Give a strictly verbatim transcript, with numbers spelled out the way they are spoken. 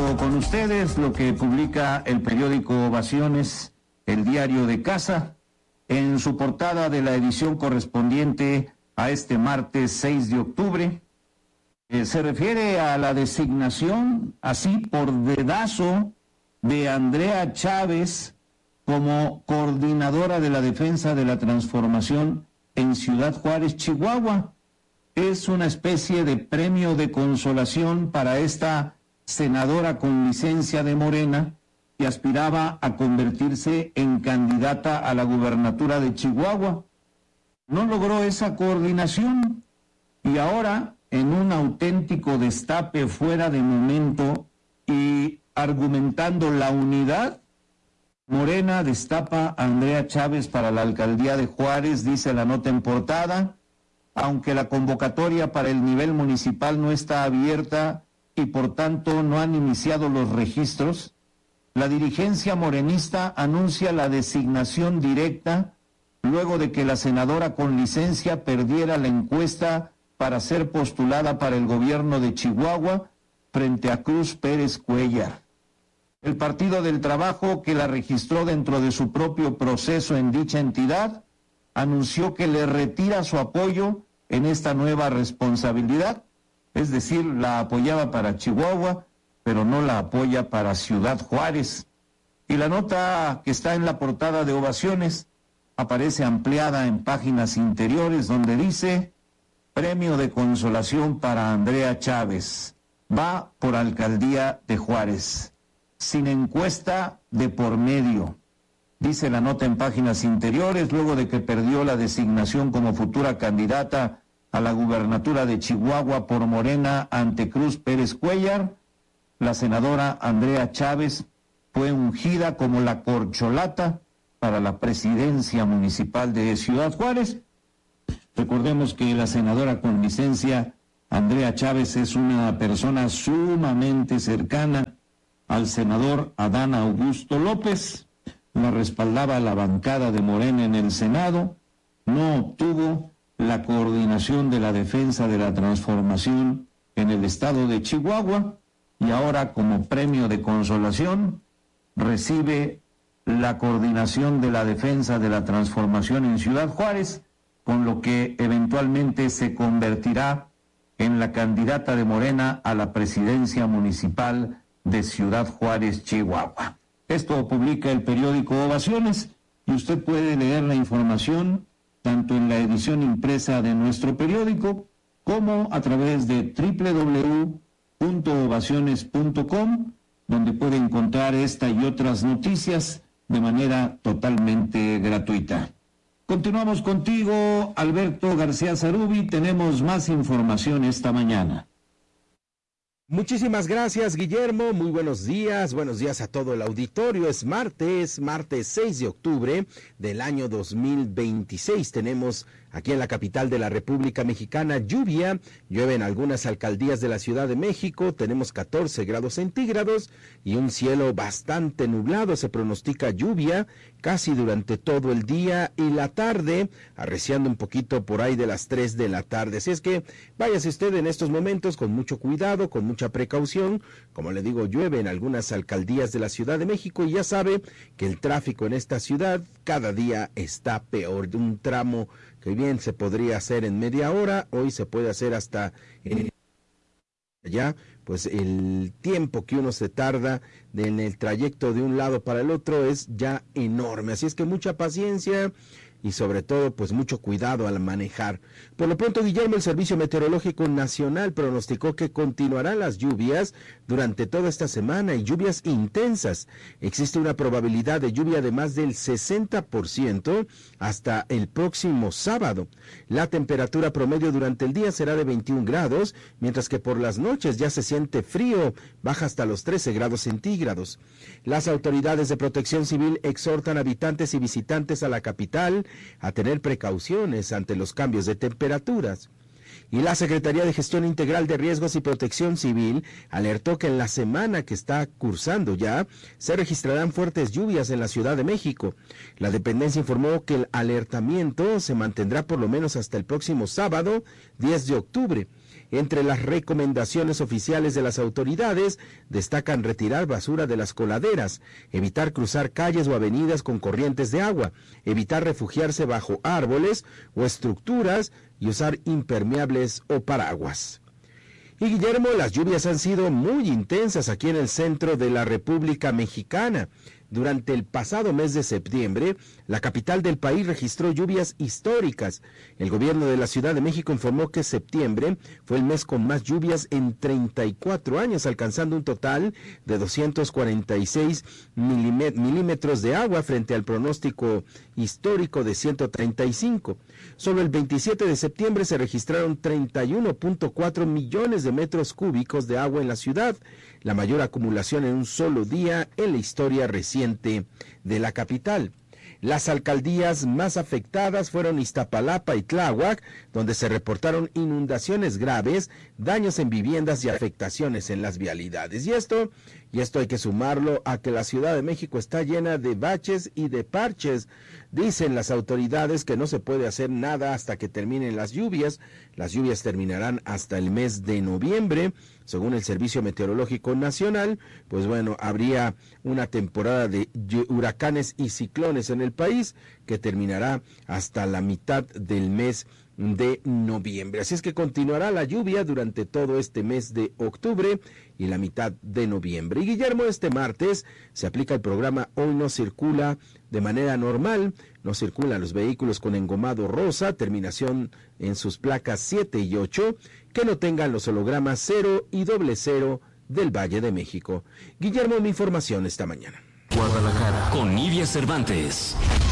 comparto con ustedes lo que publica el periódico Ovaciones, el diario de casa, en su portada de la edición correspondiente a este martes seis de octubre. Eh, se refiere a la designación, así por dedazo, de Andrea Chávez como coordinadora de la defensa de la transformación en Ciudad Juárez, Chihuahua. Es una especie de premio de consolación para esta senadora con licencia de Morena que aspiraba a convertirse en candidata a la gubernatura de Chihuahua. No logró esa coordinación y ahora, en un auténtico destape fuera de momento y argumentando la unidad, Morena destapa a Andrea Chávez para la alcaldía de Juárez, dice la nota en portada. Aunque la convocatoria para el nivel municipal no está abierta y por tanto no han iniciado los registros, la dirigencia morenista anuncia la designación directa luego de que la senadora con licencia perdiera la encuesta para ser postulada para el gobierno de Chihuahua frente a Cruz Pérez Cuéllar. El Partido del Trabajo, que la registró dentro de su propio proceso en dicha entidad, anunció que le retira su apoyo en esta nueva responsabilidad, es decir, la apoyaba para Chihuahua, pero no la apoya para Ciudad Juárez. Y la nota que está en la portada de Ovaciones aparece ampliada en páginas interiores donde dice: premio de consolación para Andrea Chávez, va por alcaldía de Juárez, sin encuesta de por medio. Dice la nota en páginas interiores, luego de que perdió la designación como futura candidata a la gubernatura de Chihuahua por Morena ante Cruz Pérez Cuéllar, la senadora Andrea Chávez fue ungida como la corcholata para la presidencia municipal de Ciudad Juárez. Recordemos que la senadora con licencia Andrea Chávez es una persona sumamente cercana al senador Adán Augusto López. La respaldaba la bancada de Morena en el Senado, no obtuvo la coordinación de la defensa de la transformación en el estado de Chihuahua y ahora, como premio de consolación, recibe la coordinación de la defensa de la transformación en Ciudad Juárez, con lo que eventualmente se convertirá en la candidata de Morena a la presidencia municipal de Ciudad Juárez, Chihuahua. Esto publica el periódico Ovaciones y usted puede leer la información tanto en la edición impresa de nuestro periódico como a través de doble u doble u doble u punto ovaciones punto com, donde puede encontrar esta y otras noticias de manera totalmente gratuita. Continuamos contigo, Alberto García Zarubi. Tenemos más información esta mañana. Muchísimas gracias, Guillermo. Muy buenos días, buenos días a todo el auditorio. Es martes, martes seis de octubre del año dos mil veintiséis. Tenemos aquí en la capital de la República Mexicana lluvia, llueve en algunas alcaldías de la Ciudad de México, tenemos catorce grados centígrados y un cielo bastante nublado. Se pronostica lluvia casi durante todo el día y la tarde, arreciando un poquito por ahí de las tres de la tarde. Así es que váyase usted en estos momentos con mucho cuidado, con mucha precaución. Como le digo, llueve en algunas alcaldías de la Ciudad de México y ya sabe que el tráfico en esta ciudad cada día está peor. De un tramo que bien se podría hacer en media hora, hoy se puede hacer hasta eh, ya, pues el tiempo que uno se tarda de, en el trayecto de un lado para el otro es ya enorme. Así es que mucha paciencia y sobre todo pues mucho cuidado al manejar. Por lo pronto, Guillermo, el Servicio Meteorológico Nacional pronosticó que continuarán las lluvias durante toda esta semana y lluvias intensas. Existe una probabilidad de lluvia de más del sesenta por ciento hasta el próximo sábado. La temperatura promedio durante el día será de veintiún grados, mientras que por las noches ya se siente frío, baja hasta los trece grados centígrados. Las autoridades de Protección Civil exhortan a habitantes y visitantes a la capital a tener precauciones ante los cambios de temperaturas. Y la Secretaría de Gestión Integral de Riesgos y Protección Civil alertó que en la semana que está cursando ya se registrarán fuertes lluvias en la Ciudad de México. La dependencia informó que el alertamiento se mantendrá por lo menos hasta el próximo sábado, diez de octubre. Entre las recomendaciones oficiales de las autoridades destacan retirar basura de las coladeras, evitar cruzar calles o avenidas con corrientes de agua, evitar refugiarse bajo árboles o estructuras y usar impermeables o paraguas. Y Guillermo, las lluvias han sido muy intensas aquí en el centro de la República Mexicana. Durante el pasado mes de septiembre, la capital del país registró lluvias históricas. El gobierno de la Ciudad de México informó que septiembre fue el mes con más lluvias en treinta y cuatro años, alcanzando un total de doscientos cuarenta y seis milímetros de agua frente al pronóstico histórico de ciento treinta y cinco. Solo el veintisiete de septiembre se registraron treinta y uno punto cuatro millones de metros cúbicos de agua en la ciudad, la mayor acumulación en un solo día en la historia reciente de la capital. Las alcaldías más afectadas fueron Iztapalapa y Tláhuac, donde se reportaron inundaciones graves, daños en viviendas y afectaciones en las vialidades. Y esto, y esto hay que sumarlo a que la Ciudad de México está llena de baches y de parches. Dicen las autoridades que no se puede hacer nada hasta que terminen las lluvias. Las lluvias terminarán hasta el mes de noviembre. Según el Servicio Meteorológico Nacional, pues bueno, habría una temporada de huracanes y ciclones en el país que terminará hasta la mitad del mes de noviembre. Así es que continuará la lluvia durante todo este mes de octubre y la mitad de noviembre. Y Guillermo, este martes se aplica el programa Hoy No Circula de manera normal. No circulan los vehículos con engomado rosa, terminación en sus placas siete y ocho, que no tengan los hologramas cero y doble cero del Valle de México. Guillermo, mi información esta mañana. Guadalajara, con Nidia Cervantes.